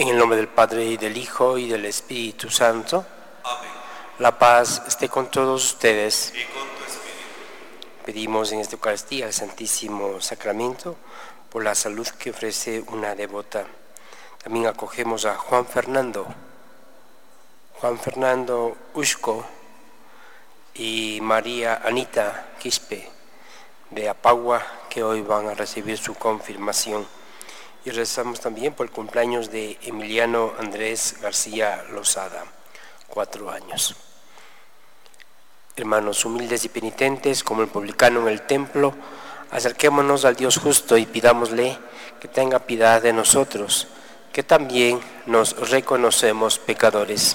En el nombre del Padre, y del Hijo, y del Espíritu Santo. Amén. La paz esté con todos ustedes. Y con tu espíritu. Pedimos en esta Eucaristía al Santísimo Sacramento por la salud que ofrece una devota. También acogemos a Juan Fernando Ushko y María Anita Quispe de Apagua, que hoy van a recibir su confirmación. Y rezamos también por el cumpleaños de Emiliano Andrés García Lozada, 4 años. Hermanos humildes y penitentes, como el publicano en el templo, acerquémonos al Dios justo y pidámosle que tenga piedad de nosotros, que también nos reconocemos pecadores.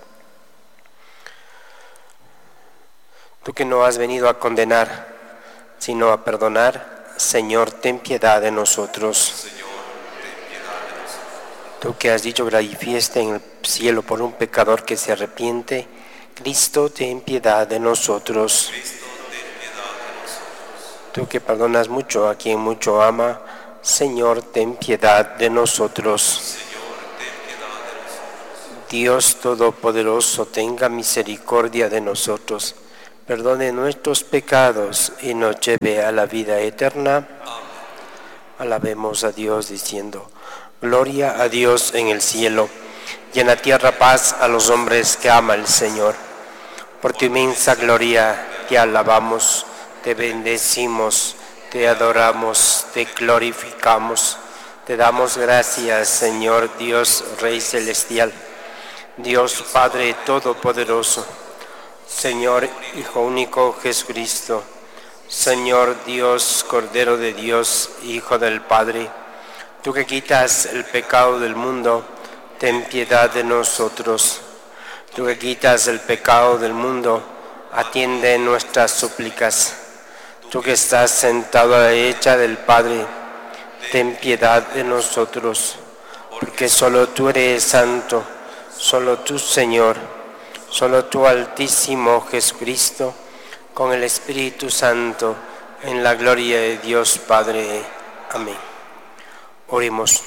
Tú que no has venido a condenar, sino a perdonar, Señor, ten piedad de nosotros. Señor, ten piedad de nosotros. Tú que has dicho que hay fiesta en el cielo por un pecador que se arrepiente, Cristo, ten piedad de nosotros. Cristo, ten piedad de nosotros. Tú que perdonas mucho a quien mucho ama, Señor, ten piedad de nosotros. Señor, ten piedad de nosotros. Dios Todopoderoso, tenga misericordia de nosotros, perdone nuestros pecados y nos lleve a la vida eterna. Amén. Alabemos a Dios diciendo: Gloria a Dios en el cielo, y en la tierra paz a los hombres que ama el Señor. Por tu inmensa gloria te alabamos, te bendecimos, te adoramos, te glorificamos. Te damos gracias, Señor Dios, Rey celestial, Dios Padre todopoderoso, Señor Hijo único Jesucristo, Señor Dios, Cordero de Dios, Hijo del Padre. Tú que quitas el pecado del mundo, ten piedad de nosotros. Tú que quitas el pecado del mundo, atiende nuestras súplicas. Tú que estás sentado a la derecha del Padre, ten piedad de nosotros. Porque solo tú eres santo, solo tú, Señor, solo tú, Altísimo Jesucristo, con el Espíritu Santo, en la gloria de Dios Padre. Amén. Oremos.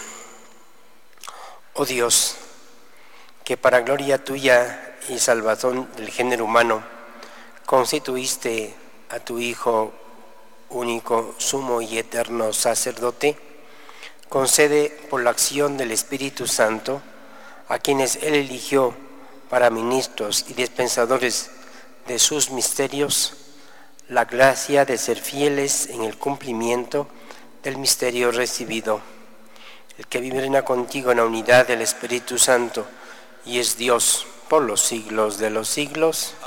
Oh Dios, que para gloria tuya y salvación del género humano, constituiste a tu Hijo único, sumo y eterno sacerdote, concede por la acción del Espíritu Santo a quienes Él eligió para ministros y dispensadores de sus misterios, la gracia de ser fieles en el cumplimiento del misterio recibido. El que vive y reina contigo en la unidad del Espíritu Santo y es Dios por los siglos de los siglos.